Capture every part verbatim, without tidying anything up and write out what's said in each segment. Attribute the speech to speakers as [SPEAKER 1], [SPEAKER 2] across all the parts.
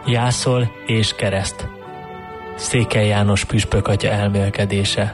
[SPEAKER 1] Jászol és kereszt. Székely János püspök atya elmélkedése.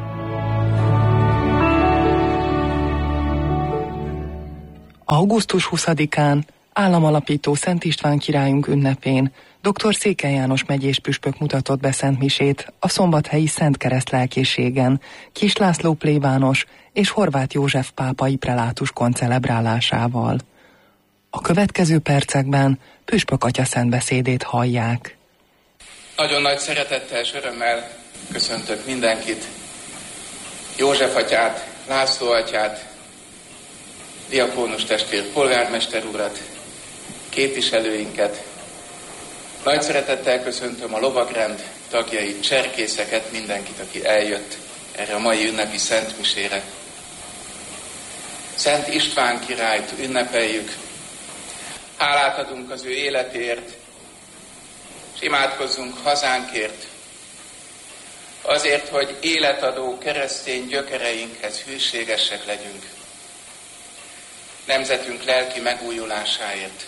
[SPEAKER 2] augusztus huszadikán, államalapító Szent István királyunk ünnepén dr. Székely János megyés püspök mutatott be szentmisét a szombathelyi Szent Kereszt lelkészségen Kiss László plébános és Horváth József pápai prelátus koncelebrálásával. A következő percekben püspök atya szentbeszédét hallják.
[SPEAKER 3] Nagyon nagy szeretettel és örömmel köszöntök mindenkit, József atyát, László atyát, diakónus testvér, polgármester urat, képviselőinket. Nagy szeretettel köszöntöm a lovagrend tagjait, cserkészeket, mindenkit, aki eljött erre a mai ünnepi szentmisére. Szent István királyt ünnepeljük, hálát adunk az ő életért, és imádkozzunk hazánkért, azért, hogy életadó keresztény gyökereinkhez hűségesek legyünk, nemzetünk lelki megújulásáért.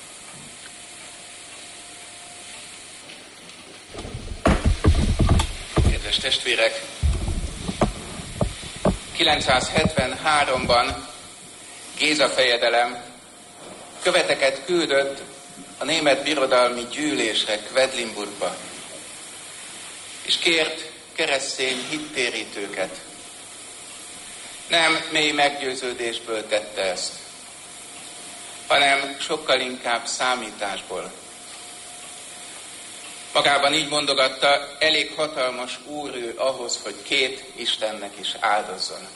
[SPEAKER 3] Kedves testvérek, kilencszázhetvenháromban Géza fejedelem követeket küldött a német birodalmi gyűlésre Quedlinburgba, és kért keresztény hittérítőket. Nem mély meggyőződésből tette ezt, hanem sokkal inkább számításból. Magában így mondogatta, elég hatalmas úr ő ahhoz, hogy két Istennek is áldozzon.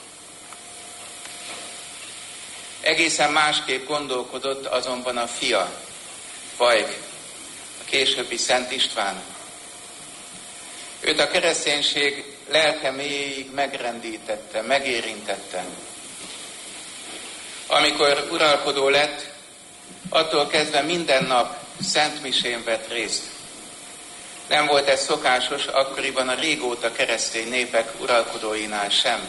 [SPEAKER 3] Egészen másképp gondolkodott azonban a fia, Vajk, a későbbi Szent István. Őt a kereszténység lelke mélyéig megrendítette, megérintette. Amikor uralkodó lett, attól kezdve minden nap szentmisén vett részt. Nem volt ez szokásos akkoriban a régóta keresztény népek uralkodóinál sem.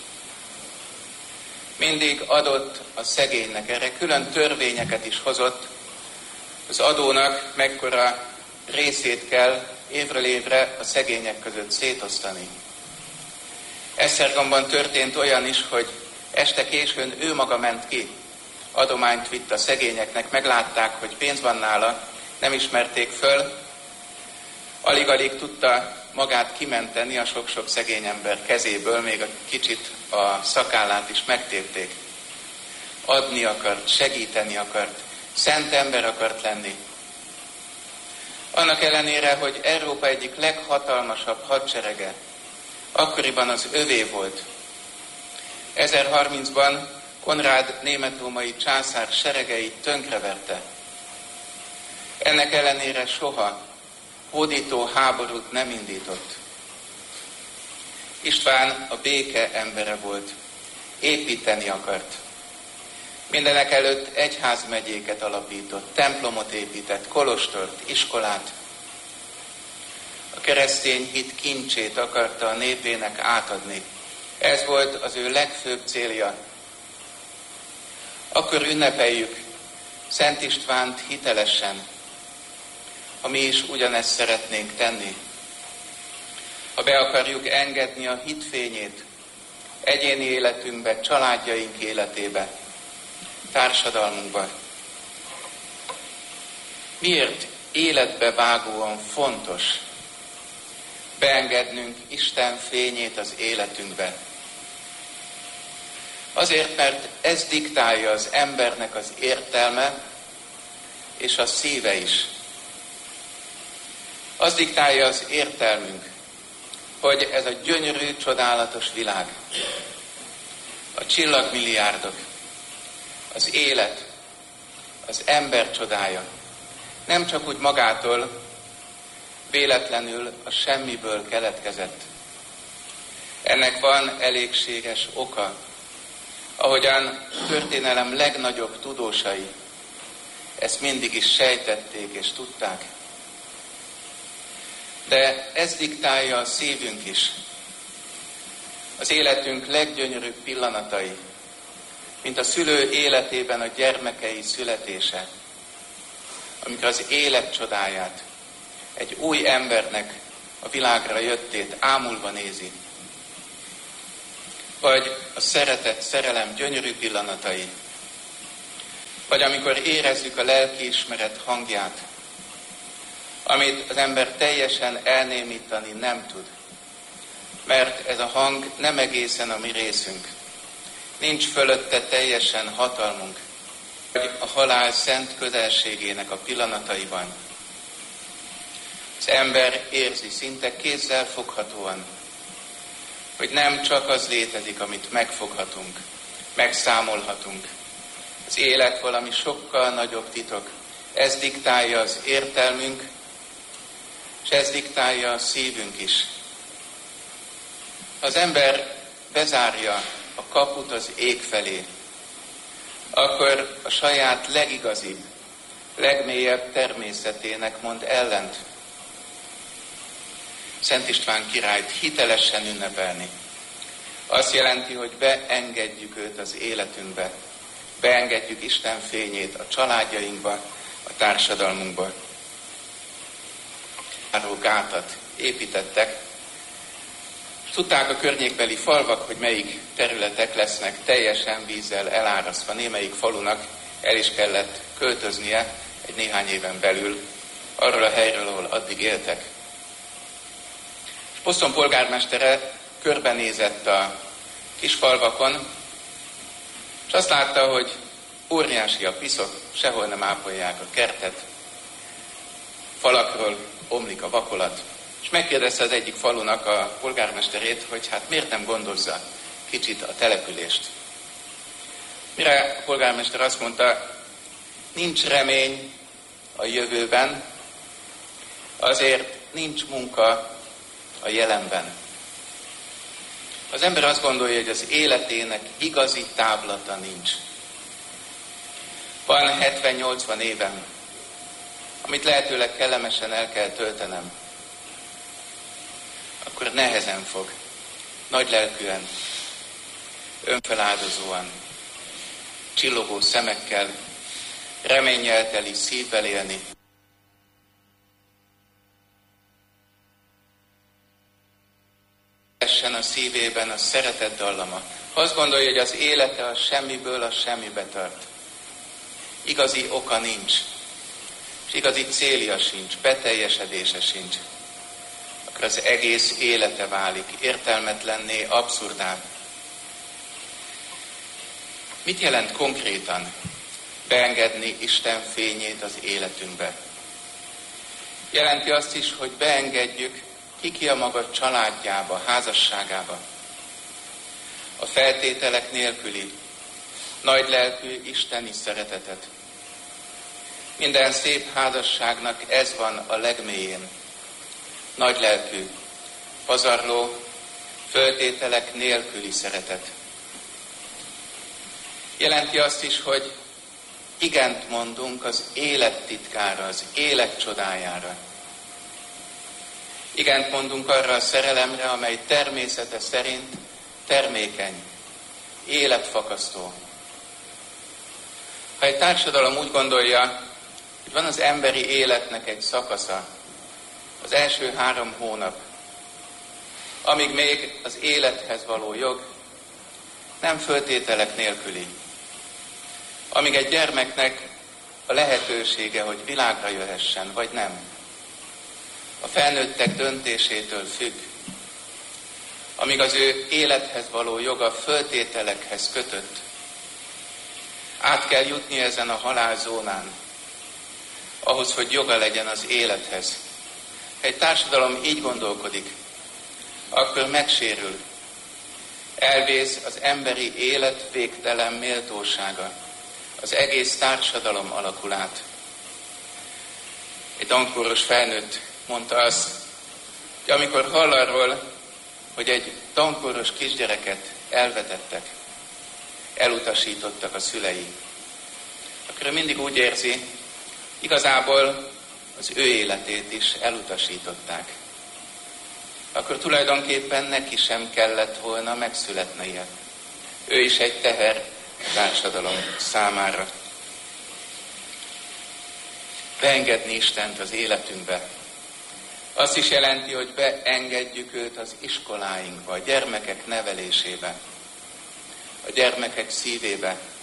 [SPEAKER 3] Mindig adott a szegénynek, erre külön törvényeket is hozott. Az adónak mekkora részét kell évről évre a szegények között szétosztani. Esztergomban történt olyan is, hogy este későn ő maga ment ki, adományt vitt a szegényeknek, meglátták, hogy pénz van nála, nem ismerték föl, alig-alig tudta magát kimenteni a sok-sok szegény ember kezéből, még a kicsit a szakállát is megtépték. Adni akart, segíteni akart, szent ember akart lenni. Annak ellenére, hogy Európa egyik leghatalmasabb hadserege akkoriban az övé volt. ezerharmincban Konrád német-római császár seregeit tönkreverte. Ennek ellenére soha hódító háborút nem indított. István a béke embere volt, építeni akart. Mindenek előtt egyházmegyéket alapított, templomot épített, kolostort, iskolát. A keresztény hit kincsét akarta a népének átadni. Ez volt az ő legfőbb célja. Akkor ünnepeljük Szent Istvánt hitelesen, ha mi is ugyanezt szeretnénk tenni. Ha be akarjuk engedni a hitfényét egyéni életünkbe, családjaink életébe, társadalmunkba. Miért életbe vágóan fontos beengednünk Isten fényét az életünkbe? Azért, mert ez diktálja az embernek az értelme és a szíve is. Az diktálja az értelmünk, hogy ez a gyönyörű, csodálatos világ, a csillagmilliárdok, az élet, az ember csodája nem csak úgy magától, véletlenül a semmiből keletkezett. Ennek van elégséges oka, ahogyan a történelem legnagyobb tudósai ezt mindig is sejtették és tudták. De ez diktálja a szívünk is. Az életünk leggyönyörűbb pillanatai, mint a szülő életében a gyermekei születése, amikor az élet csodáját, egy új embernek a világra jöttét ámulva nézi. Vagy a szeretet, szerelem gyönyörű pillanatai. Vagy amikor érezzük a lelkiismeret hangját, amit az ember teljesen elnémítani nem tud. Mert ez a hang nem egészen a mi részünk. Nincs fölötte teljesen hatalmunk. Vagy a halál szent közelségének a pillanataiban. Az ember érzi szinte kézzel foghatóan, hogy nem csak az létezik, amit megfoghatunk, megszámolhatunk. Az élet valami sokkal nagyobb titok. Ez diktálja az értelmünk, és ez diktálja a szívünk is. Ha az ember bezárja a kaput az ég felé, akkor a saját legigazibb, legmélyebb természetének mond ellent. Szent István királyt hitelesen ünnepelni azt jelenti, hogy beengedjük őt az életünkbe, beengedjük Isten fényét a családjainkba, a társadalmunkba. Gátat építettek, és tudták a környékbeli falvak, hogy melyik területek lesznek teljesen vízzel elárasztva. Némelyik falunak el is kellett költöznie egy néhány éven belül arról a helyről, ahol addig éltek. És Boston polgármestere körbenézett a kis falvakon, és azt látta, hogy óriási a piszok, sehol nem ápolják a kertet, falakról omlik a vakolat. És megkérdezte az egyik falunak a polgármesterét, hogy hát miért nem gondozza kicsit a települést. Mire a polgármester azt mondta, nincs remény a jövőben, azért nincs munka a jelenben. Az ember azt gondolja, hogy az életének igazi távlata nincs. Van hetven-nyolcvan évem, amit lehetőleg kellemesen el kell töltenem, akkor nehezen fog, nagylelkűen, önfeláldozóan, csillogó szemekkel, reménnyel teli szívvel élni. Essen a szívében a szeretet dallama. Azt gondolja, hogy az élete a semmiből a semmibe tart. Igazi oka nincs, és igazi célja sincs, beteljesedése sincs. Akkor az egész élete válik értelmetlenné, abszurdá. Mit jelent konkrétan beengedni Isten fényét az életünkbe? Jelenti azt is, hogy beengedjük ki a maga családjába, házasságába. A feltételek nélküli, nagylelkű isteni szeretetet. Minden szép házasságnak ez van a legmélyén. Nagylelkű, pazarló, feltételek nélküli szeretet. Jelenti azt is, hogy igent mondunk az élet titkára, az élet csodájára. Igent mondunk arra a szerelemre, amely természete szerint termékeny, életfakasztó. Ha egy társadalom úgy gondolja, hogy van az emberi életnek egy szakasza, az első három hónap, amíg még az élethez való jog nem föltételek nélküli, amíg egy gyermeknek a lehetősége, hogy világra jöhessen, vagy nem, a felnőttek döntésétől függ, amíg az ő élethez való joga föltételekhez kötött. Át kell jutni ezen a halálzónán, ahhoz, hogy joga legyen az élethez. Ha egy társadalom így gondolkodik, akkor megsérül. Elvész az emberi élet végtelen méltósága, az egész társadalom alakul át. Egy dankóros felnőtt mondta azt, hogy amikor hall arról, hogy egy dankóros kisgyereket elvetettek, elutasítottak a szülei, akkor mindig úgy érzi, igazából az ő életét is elutasították. Akkor tulajdonképpen neki sem kellett volna megszületnie. Ő is egy teher a társadalom számára. Beengedni Istent az életünkbe, Azt is jelenti, hogy beengedjük őt az iskoláinkba, a gyermekek nevelésébe, a gyermekek szívébe,